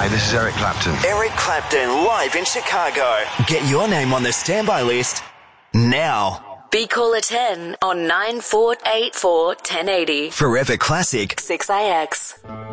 Hi, this is Eric Clapton. Eric Clapton live in Chicago. Get your name on the standby list now. Be caller 10 on 9484 1080. Forever Classic 6IX.